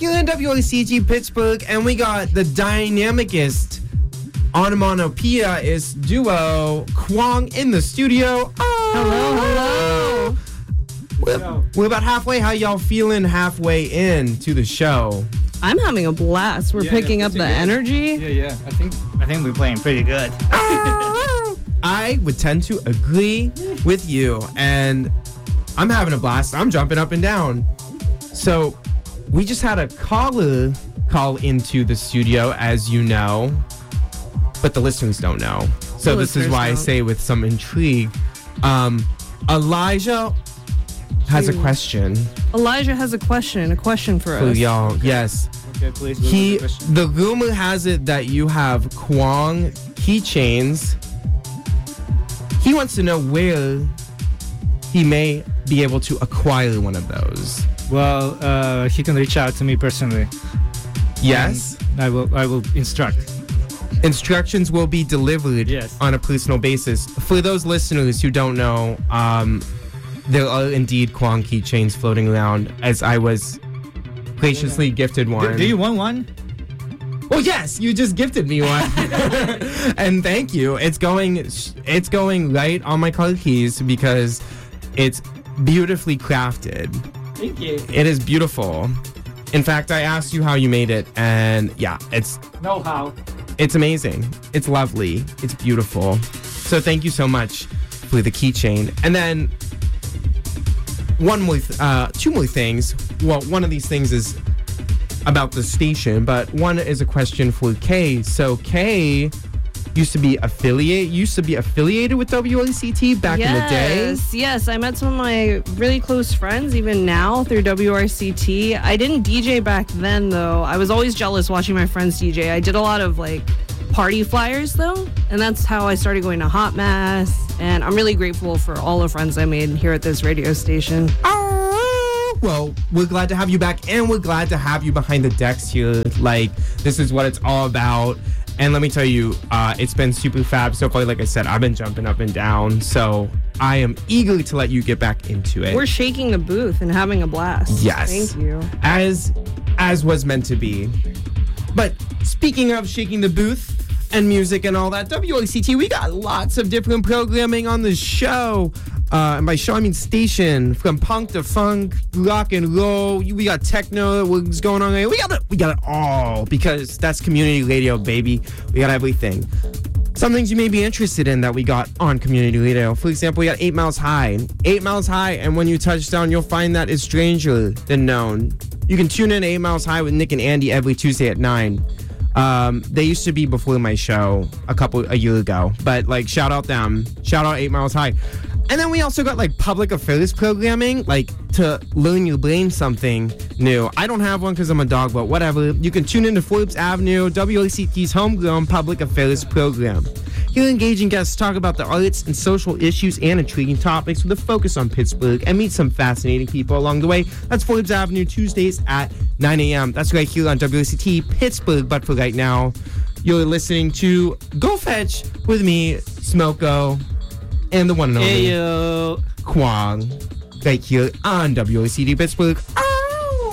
here in WLCG Pittsburgh, and we got the dynamicest onomatopoeia-ist duo, Kwong, in the studio. Hello. We're about halfway. How y'all feeling halfway into the show? I'm having a blast. We're picking up the energy. Yeah. I think we're playing pretty good. I would tend to agree with you, and I'm having a blast. I'm jumping up and down. So we just had a caller call into the studio, as you know, but the listeners don't know. So this is why I say with some intrigue. Elijah has a question. Elijah has a question for us. Y'all, yes. Okay, please. The rumor has it that you have Kwong keychains. He wants to know where he may be able to acquire one of those. Well, he can reach out to me personally. Yes. I will instruct. Instructions will be delivered on a personal basis. For those listeners who don't know, there are indeed Kwong keychains floating around, as I was graciously gifted one. Do you want one? Well, yes, you just gifted me one. And thank you. It's going right on my car keys because it's beautifully crafted. Thank you. It is beautiful. In fact, I asked you how you made it, and it's Know-how. It's amazing. It's lovely. It's beautiful. So thank you so much for the keychain. And then two more things. Well, one of these things is about the station, but one is a question for Kay. So Kay used to be affiliated with WRCT back in the day. Yes, I met some of my really close friends even now through WRCT. I didn't DJ back then though. I was always jealous watching my friends DJ. I did a lot of party flyers though, and that's how I started going to Hot Mass, and I'm really grateful for all the friends I made here at this radio station. Well, we're glad to have you back, and we're glad to have you behind the decks here. This is what it's all about. And let me tell you, it's been super fab so far. Like I said, I've been jumping up and down, so I am eager to let you get back into it. We're shaking the booth and having a blast. Yes. Thank you. As was meant to be. But speaking of shaking the booth and music and all that, WLCT, we got lots of different programming on the show. And by show, I mean station. From punk to funk, rock and roll. We got techno. What's going on there? We got it all, because that's community radio, baby. We got everything. Some things you may be interested in that we got on community radio. For example, we got 8 Miles High. 8 Miles High, and when you touch down, you'll find that it's stranger than known. You can tune in to 8 Miles High with Nick and Andy every Tuesday at 9. They used to be before my show a year ago, but shout out them. Shout out 8 Miles High. And then we also got public affairs programming, to learn your brain something new. I don't have one because I'm a dog, but whatever. You can tune into Forbes Avenue, WLCT's homegrown public affairs program. Here, engaging guests talk about the arts and social issues and intriguing topics with a focus on Pittsburgh, and meet some fascinating people along the way. That's Forbes Avenue, Tuesdays at 9 a.m. That's right here on WLCT Pittsburgh. But for right now, you're listening to Go Fetch with me, Smoko, and the one and only Hey, yo. Kwong, right here on WLCT Pittsburgh.